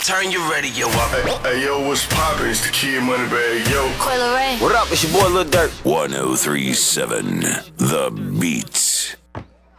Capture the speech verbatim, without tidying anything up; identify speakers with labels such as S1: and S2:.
S1: Turn your radio up.
S2: Hey, hey yo, what's poppin'? It's the Kid Moneybagg, yo.
S3: Coil Ray.
S4: What up? It's your boy Lil Durk.
S5: one oh three point seven The Beats.